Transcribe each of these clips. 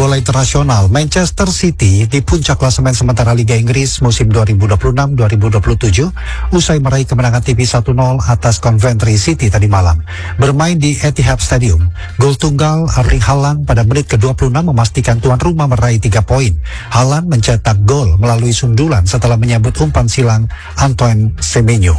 bola internasional, Manchester City di puncak klasemen sementara Liga Inggris musim 2026-2027 usai meraih kemenangan tipis 1-0 atas Coventry City tadi malam. Bermain di Etihad Stadium, gol tunggal Erling Haaland pada menit ke-26 memastikan tuan rumah meraih 3 poin. Haaland mencetak gol melalui sundulan setelah menyambut umpan silang Antoine Semenyo.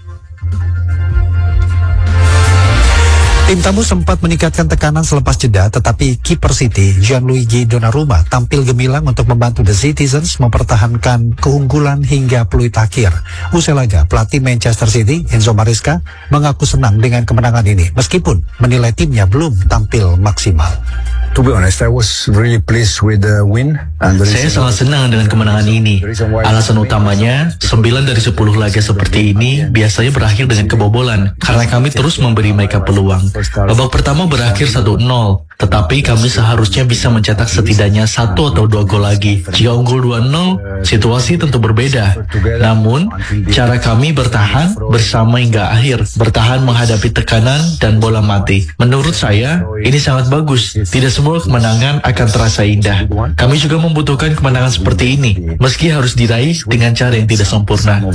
Tim tamu sempat meningkatkan tekanan selepas jeda, tetapi kiper City, Gianluigi Donnarumma, tampil gemilang untuk membantu The Citizens mempertahankan keunggulan hingga peluit akhir. Usai laga, pelatih Manchester City, Enzo Maresca, mengaku senang dengan kemenangan ini, meskipun menilai timnya belum tampil maksimal. To be honest, I was really pleased with the win. Saya sangat senang dengan kemenangan ini. Alasan utamanya, 9 dari 10 laga seperti ini biasanya berakhir dengan kebobolan, karena kami terus memberi mereka peluang. Babak pertama berakhir 1-0, tetapi kami seharusnya bisa mencetak setidaknya 1 atau 2 gol lagi. Jika unggul 2-0, situasi tentu berbeda. Namun, cara kami bertahan bersama hingga akhir, bertahan menghadapi tekanan dan bola mati. Menurut saya, ini sangat bagus. Tidak semua kemenangan akan terasa indah. Kami juga membutuhkan kemenangan seperti ini, meski harus diraih dengan cara yang tidak sempurna.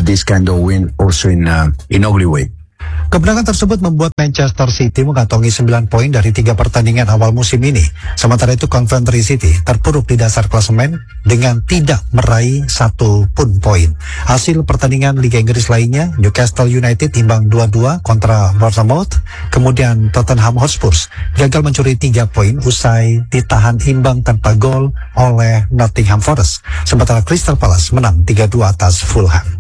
Kemenangan tersebut membuat Manchester City mengantongi 9 poin dari 3 pertandingan awal musim ini. Sementara itu Coventry City terpuruk di dasar klasemen dengan tidak meraih 1 pun poin. Hasil pertandingan Liga Inggris lainnya, Newcastle United imbang 2-2 kontra Bournemouth. Kemudian Tottenham Hotspur gagal mencuri 3 poin usai ditahan imbang tanpa gol oleh Nottingham Forest. Sementara Crystal Palace menang 3-2 atas Fulham.